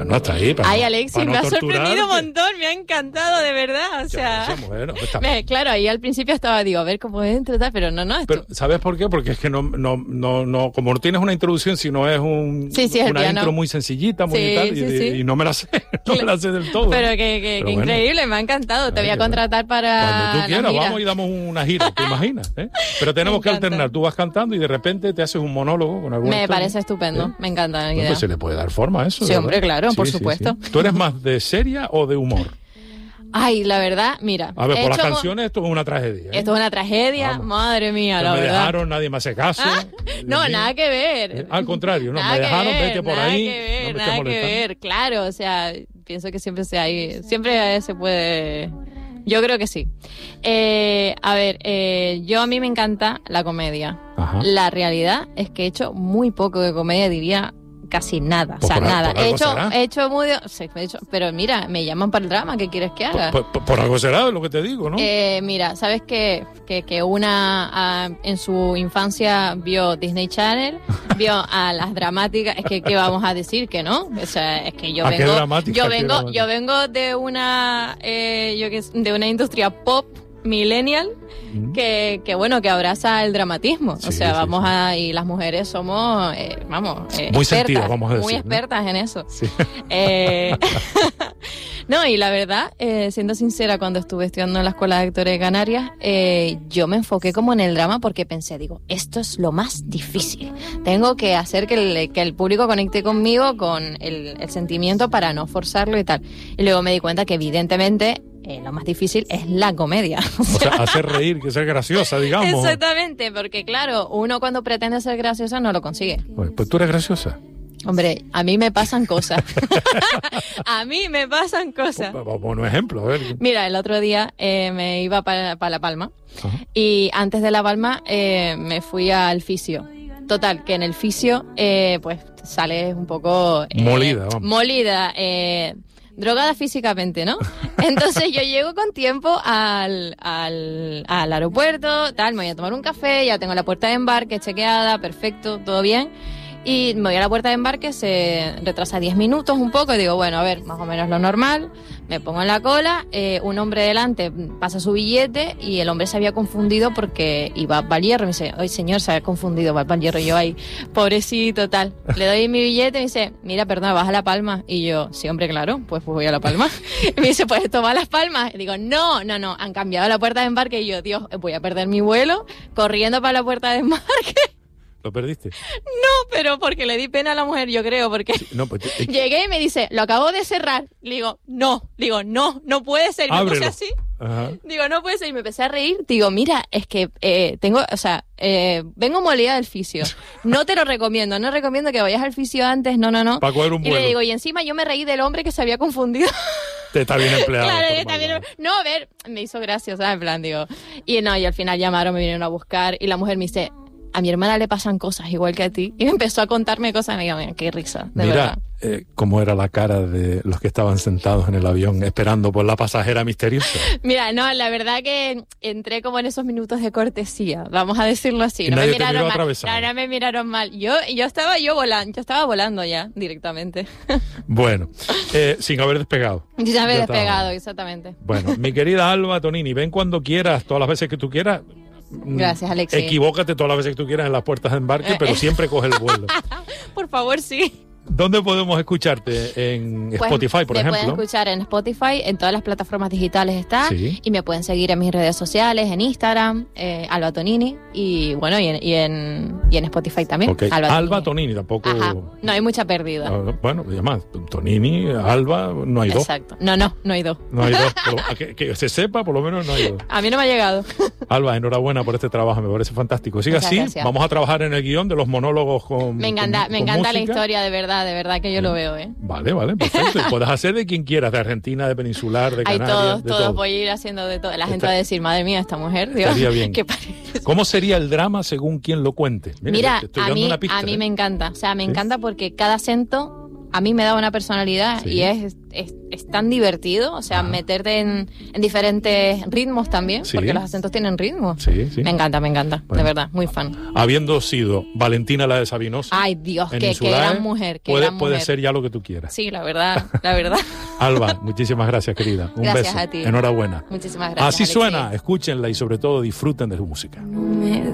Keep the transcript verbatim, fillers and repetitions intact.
Bueno, hasta ahí. Ay, no, Alexis, me ha sorprendido un torturarte. montón, me ha encantado, de verdad. O sea, Ya, mujer, no, está me, claro, ahí al principio estaba, digo, a ver cómo entro, tal, pero no, no. Esto... Pero, ¿sabes por qué? Porque es que no, no, no, no, como no tienes una introducción, sino es un, sí, sí, es una intro muy sencillita, muy sí, y tal, sí, y, sí. y no me la sé, no me la sé del todo. Pero que, que, Pero que bueno. increíble, me ha encantado. Te voy a contratar para. Cuando tú quieras, vamos y damos una gira, ¿te imaginas? ¿Eh? Pero tenemos que alternar. Tú vas cantando y de repente te haces un monólogo con alguna Me historia. parece estupendo, ¿eh? Me encanta la idea. Bueno, pues se le puede dar forma a eso. Sí, ¿verdad? hombre, claro, Sí, por sí, supuesto. Sí. ¿Tú eres más de seria o de humor? Ay, la verdad, mira. A ver, por las hecho... canciones esto es una tragedia. ¿eh? Esto es una tragedia, Vamos. madre mía, Que la me verdad. dejaron, nadie me hace caso. ¿Ah? No, Dios nada mío. que ver. Eh, Al contrario, no, nada me dejaron, ver, vete por nada ahí. Que ver, no me nada estés que molestando. ver, claro, o sea, pienso que siempre se hay, siempre se puede. Yo creo que sí. Eh, a ver, eh, yo a mí me encanta la comedia. Ajá. La realidad es que he hecho muy poco de comedia, diría casi nada, Pues o sea, por, nada. por algo He hecho, será. he hecho muy, de, sí, he hecho, pero mira, me llaman para el drama, ¿qué quieres que haga? Por, por, por algo será, es lo que te digo, ¿no? Eh, mira, ¿sabes qué? Que, que una ah, en su infancia vio Disney Channel, vio a las dramáticas, es que ¿qué vamos a decir? Que no, o sea, es que yo ¿A qué vengo, dramática, yo qué vengo, dramática? yo vengo de una, eh, yo que de una industria pop millennial Mm. que, que bueno, que abraza el dramatismo, Sí, o sea, sí, vamos sí. a, y las mujeres somos, eh, vamos, eh, Muy expertas, sentidas, vamos a decir, muy ¿no? expertas en eso. Sí. Eh, no, y la verdad, eh, siendo sincera, cuando estuve estudiando en la Escuela de Actores de Canarias, eh, yo me enfoqué como en el drama porque pensé, digo, esto es lo más difícil. Tengo que hacer que el, que el público conecte conmigo con el, el sentimiento para no forzarlo y tal. Y luego me di cuenta que evidentemente eh, lo más difícil es la comedia. O sea, hacer reír, que ser graciosa, digamos. Exactamente, porque claro, uno cuando pretende ser graciosa no lo consigue. Pues, pues tú eres graciosa. Hombre, a mí me pasan cosas. A mí me pasan cosas. Vamos a un ejemplo, a ver. Mira, el otro día eh, me iba para pa La Palma. Ajá. Y antes de La Palma eh, me fui al fisio. Total, que en el fisio eh, pues sales un poco... eh, Molida, vamos. Molida, eh, drogada físicamente, ¿no? Entonces yo llego con tiempo al, al, al aeropuerto, tal, me voy a tomar un café, ya tengo la puerta de embarque chequeada, perfecto, todo bien. Y me voy a la puerta de embarque, se retrasa diez minutos un poco y digo, bueno, a ver, más o menos lo normal. Me pongo en la cola, eh, un hombre delante pasa su billete y el hombre se había confundido porque iba al hierro. Me dice, oye señor, se había confundido, va al hierro. Y yo ahí, pobrecito, tal. Le doy mi billete y me dice, mira, perdona, ¿vas a La Palma? Y yo, sí, hombre, claro, pues, pues voy a La Palma. Y me dice, pues esto va a Las Palmas. Y digo, no, no, no, han cambiado la puerta de embarque. Y yo, Dios, voy a perder mi vuelo corriendo para la puerta de embarque. ¿Lo perdiste? No, pero porque le di pena a la mujer, yo creo, porque No, pues, eh, llegué y me dice, lo acabo de cerrar. Le digo, no, digo, no, no puede ser. Y me Ábrelo. puse así, ajá. digo, no puede ser. Y me empecé a reír. Digo, mira, es que eh, tengo, o sea, eh, vengo molida del fisio. No te lo recomiendo, no recomiendo que vayas al fisio antes, no, no, no. Para coger un Y vuelo. le digo, y encima yo me reí del hombre que se había confundido. Te está bien empleado. Claro, por que también, mal. no, a ver, me hizo gracia, ¿sabes? En plan, digo, y no, y al final llamaron, me vinieron a buscar y la mujer me dice, a mi hermana le pasan cosas igual que a ti. Y me empezó a contarme cosas y me dijo, mira, qué risa, de Mira, verdad. eh, cómo era la cara de los que estaban sentados en el avión esperando por la pasajera misteriosa. Mira, no, la verdad que entré como en esos minutos de cortesía, vamos a decirlo así. Y No me nadie te miraron miró mal. atravesado. No, no me miraron mal. Yo, yo estaba yo volando, yo estaba volando ya directamente. Bueno, eh, sin haber despegado. Y ya me he Ya estaba. despegado, exactamente. Bueno, mi querida Alba Tonini, ven cuando quieras, todas las veces que tú quieras. Mm, Gracias, Alexis. Equivócate todas las veces que tú quieras en las puertas de embarque, pero siempre coge el vuelo. Por favor, sí. ¿Dónde podemos escucharte? En Pues, Spotify, por me ejemplo. pueden escuchar en Spotify, en todas las plataformas digitales está, Sí. y me pueden seguir en mis redes sociales, en Instagram, eh, Alba Tonini, y bueno, y en, y en, y en Spotify también. Ok, Alba Tonini, tampoco... Ajá, no hay mucha pérdida. Ah, bueno, además, Tonini, Alba, no hay dos. Exacto. No, no, no hay dos. No hay dos. Pero, a que, que se sepa, por lo menos no hay dos. A mí no me ha llegado. Alba, enhorabuena por este trabajo, me parece fantástico. Siga Muchas así, gracias. vamos a trabajar en el guión de los monólogos con Me encanta, con- me con encanta la música. historia, de verdad, de verdad que yo lo veo, ¿eh? Vale, vale, perfecto. Y puedes hacer de quien quieras, de Argentina, de Peninsular, de Hay Canarias, todos, de todos todo. voy a ir haciendo de todo. La gente Está- va a decir, madre mía, esta mujer, Dios, Estaría bien. ¿qué parece? ¿Cómo sería el drama según quien lo cuente? Mira, te estoy a dando mí, una pista, a mí ¿eh? me encanta. O sea, me ¿Sí? encanta porque cada acento a mí me da una personalidad Sí. y es es, es tan divertido, o sea, Ajá. meterte en, en diferentes ritmos también, Sí. porque los acentos tienen ritmo. Sí, sí. Me encanta, me encanta, Bueno. de verdad, muy fan. Habiendo sido Valentina la de Sabinosa, Ay, Dios, en qué, qué Insulae, gran mujer, qué puede, gran puede mujer. ser ya lo que tú quieras. Sí, la verdad, la verdad. Alba, muchísimas gracias, querida. Un Gracias beso. a ti. Enhorabuena. Muchísimas gracias, Así Alexei. suena, escúchenla y sobre todo disfruten de su música. No me